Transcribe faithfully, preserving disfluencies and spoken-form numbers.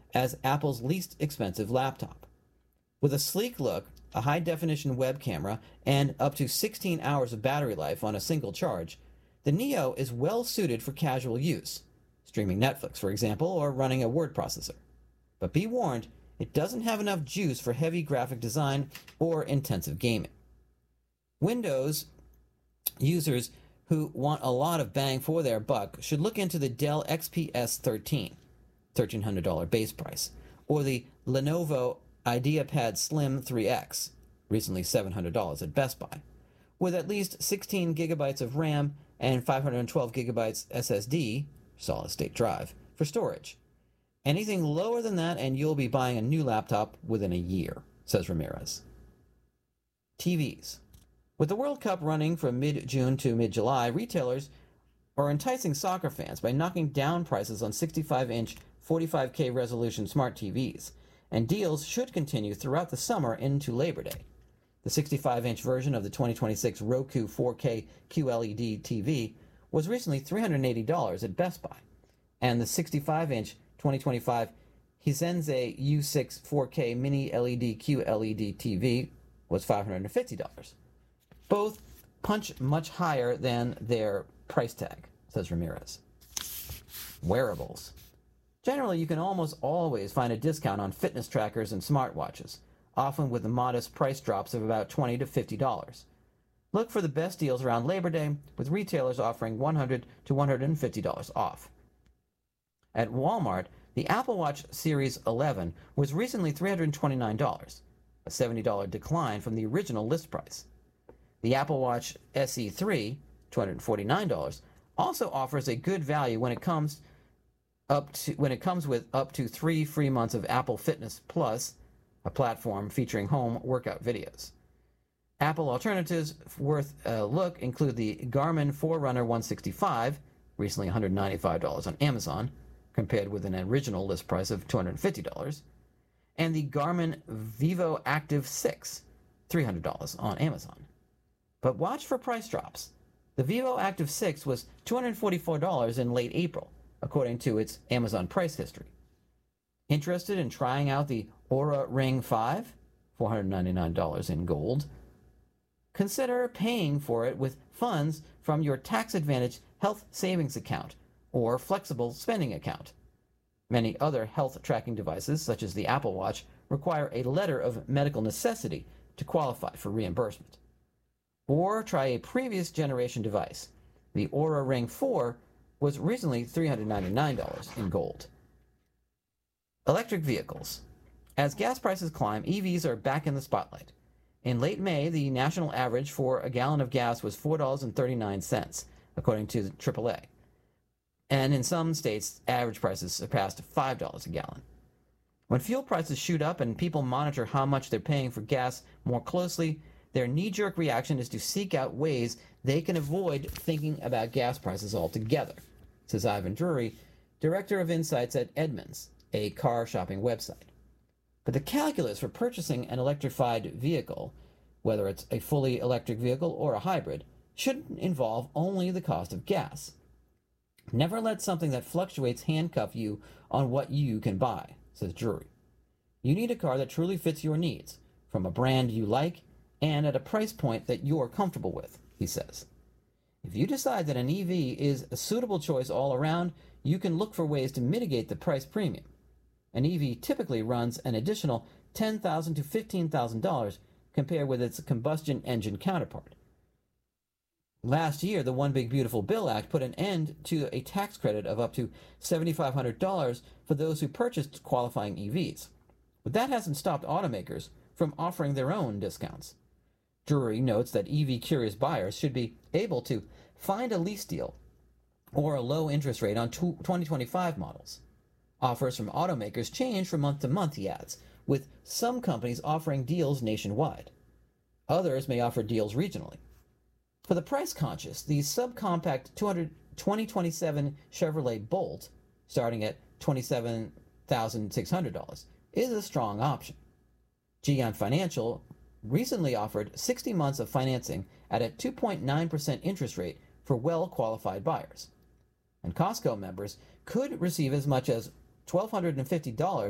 as Apple's least expensive laptop. With a sleek look, a high-definition web camera, and up to sixteen hours of battery life on a single charge, the Neo is well suited for casual use, streaming Netflix, for example, or running a word processor. But be warned, it doesn't have enough juice for heavy graphic design or intensive gaming. Windows users who want a lot of bang for their buck should look into the Dell X P S thirteen, thirteen hundred dollars base price, or the Lenovo IdeaPad Slim three X, recently seven hundred dollars at Best Buy, with at least sixteen gigabytes of RAM and five hundred twelve gigabytes S S D, solid-state drive, for storage. Anything lower than that and you'll be buying a new laptop within a year, says Ramirez. T Vs. With the World Cup running from mid-June to mid-July, retailers are enticing soccer fans by knocking down prices on sixty-five inch, forty-five K resolution smart T Vs, and deals should continue throughout the summer into Labor Day. The sixty-five inch version of the twenty twenty-six Roku four K Q L E D T V was recently three hundred eighty dollars at Best Buy, and the sixty-five inch twenty twenty-five Hisense U six four K Mini L E D Q L E D T V was five hundred fifty dollars. Both punch much higher than their price tag, says Ramirez. Wearables. Generally, you can almost always find a discount on fitness trackers and smartwatches, often with the modest price drops of about twenty to fifty dollars. Look for the best deals around Labor Day, with retailers offering one hundred to one hundred fifty dollars off. At Walmart, the Apple Watch Series eleven was recently three hundred twenty-nine dollars, a seventy dollars decline from the original list price. The Apple Watch S E three, two hundred forty-nine dollars, also offers a good value when it comes up to when it comes with up to three free months of Apple Fitness Plus, a platform featuring home workout videos. Apple alternatives worth a look include the Garmin Forerunner one sixty-five, recently one hundred ninety-five dollars on Amazon, compared with an original list price of two hundred fifty dollars, and the Garmin Vivo Active six, three hundred dollars on Amazon. But watch for price drops. The Vivo Active six was two hundred forty-four dollars in late April, according to its Amazon price history. Interested in trying out the Oura Ring five, four hundred ninety-nine dollars in gold? Consider paying for it with funds from your tax-advantaged health savings account or flexible spending account. Many other health tracking devices, such as the Apple Watch, require a letter of medical necessity to qualify for reimbursement. Or try a previous generation device. The Oura Ring four was recently three hundred ninety-nine dollars in gold. Electric vehicles. As gas prices climb, E Vs are back in the spotlight. In late May, the national average for a gallon of gas was four dollars and thirty-nine cents, according to the triple A. And in some states, average prices surpassed five dollars a gallon. When fuel prices shoot up and people monitor how much they're paying for gas more closely, their knee-jerk reaction is to seek out ways they can avoid thinking about gas prices altogether, says Ivan Drury, Director of Insights at Edmunds, a car shopping website. But the calculus for purchasing an electrified vehicle, whether it's a fully electric vehicle or a hybrid, shouldn't involve only the cost of gas. Never let something that fluctuates handcuff you on what you can buy, says Drury. You need a car that truly fits your needs, from a brand you like, and at a price point that you're comfortable with, he says. If you decide that an E V is a suitable choice all around, you can look for ways to mitigate the price premium. An E V typically runs an additional ten thousand dollars to fifteen thousand dollars compared with its combustion engine counterpart. Last year, the One Big Beautiful Bill Act put an end to a tax credit of up to seven thousand five hundred dollars for those who purchased qualifying E Vs. But that hasn't stopped automakers from offering their own discounts. Drury notes that E V-curious buyers should be able to find a lease deal or a low interest rate on twenty twenty-five models. Offers from automakers change from month to month, he adds, with some companies offering deals nationwide. Others may offer deals regionally. For the price-conscious, the subcompact twenty twenty-seven Chevrolet Bolt, starting at twenty-seven thousand six hundred dollars, is a strong option. G M Financial recently offered sixty months of financing at a two point nine percent interest rate for well-qualified buyers. And Costco members could receive as much as one thousand two hundred fifty dollars